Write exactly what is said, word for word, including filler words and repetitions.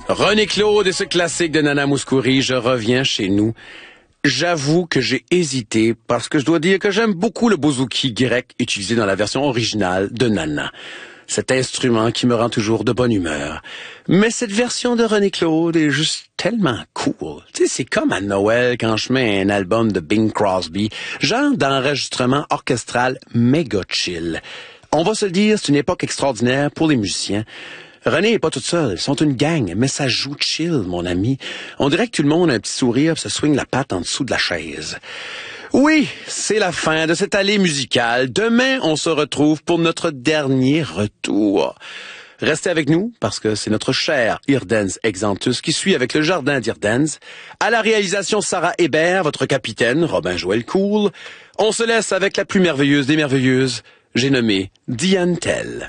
René Claude et ce classique de Nana Mouskouri, je reviens chez nous. J'avoue que j'ai hésité parce que je dois dire que j'aime beaucoup le bouzouki grec utilisé dans la version originale de Nana. Cet instrument qui me rend toujours de bonne humeur. Mais cette version de René Claude est juste tellement cool. Tu sais, c'est comme à Noël quand je mets un album de Bing Crosby, genre d'enregistrement orchestral méga chill. On va se le dire, c'est une époque extraordinaire pour les musiciens. René est pas toute seule, ils sont une gang, mais ça joue chill, mon ami. On dirait que tout le monde a un petit sourire, se swing la patte en dessous de la chaise. Oui, c'est la fin de cette allée musicale. Demain, on se retrouve pour notre dernier retour. Restez avec nous, parce que c'est notre cher Irdenz Exantus qui suit avec le jardin d'Irdenz. À la réalisation, Sarah Hébert, votre capitaine, Robin Joël Cool. On se laisse avec la plus merveilleuse des merveilleuses, j'ai nommé Diane Tell.